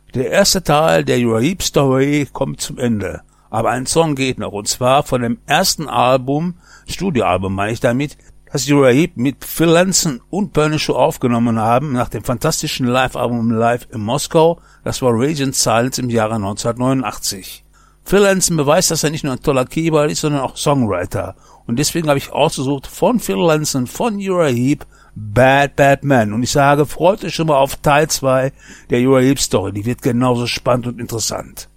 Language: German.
Der erste Teil der Uriah Heep Story kommt zum Ende. Aber ein Song geht noch, und zwar von dem ersten Album, Studioalbum meine ich damit, das Uriah Heep mit Phil Lanson und Bernie Shaw aufgenommen haben, nach dem fantastischen Live-Album Live in Moskau, das war Radiant Silence im Jahre 1989. Phil Lanson beweist, dass er nicht nur ein toller Keyboard ist, sondern auch Songwriter. Und deswegen habe ich ausgesucht von Phil Lanson, von Uriah Heep, Bad Bad Man. Und ich sage, freut euch schon mal auf Teil 2 der Uriah Heep Story. Die wird genauso spannend und interessant.